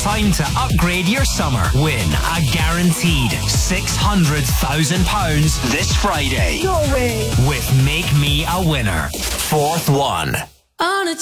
Time to upgrade your summer. Win a guaranteed £600,000 this Friday. No way. With Make Me a Winner. Fourth one. On a